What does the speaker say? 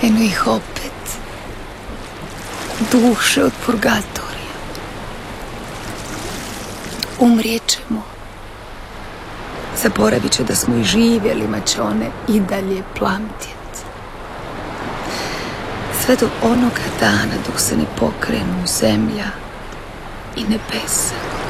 Eno ih opet, duše od purgatorija. Umrijećemo. Zaboravit će da smo i živjeli, ma će one i dalje plamtjet. Sve do onoga dana dok se ne pokrenu zemlja i nebesa.